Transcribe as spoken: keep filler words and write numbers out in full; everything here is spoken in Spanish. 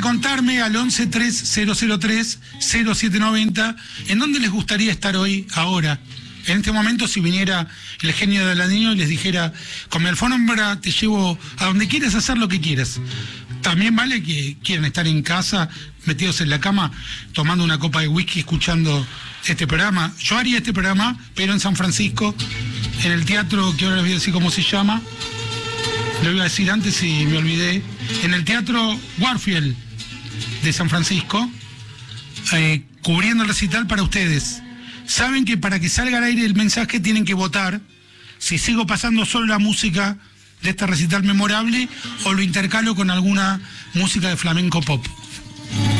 contarme al once tres cero cero tres cero siete noventa en dónde les gustaría estar hoy, ahora. En este momento, si viniera el genio de Aladino y les dijera, con mi alfombra te llevo a donde quieras, hacer lo que quieras. También vale que quieran estar en casa, metidos en la cama, tomando una copa de whisky, escuchando este programa. Yo haría este programa, pero en San Francisco, en el teatro, que ahora les voy a decir cómo se llama. Lo iba a decir antes y me olvidé. En el Teatro Warfield de San Francisco, eh, cubriendo el recital para ustedes. Saben que para que salga al aire el mensaje tienen que votar si sigo pasando solo la música de este recital memorable o lo intercalo con alguna música de flamenco pop.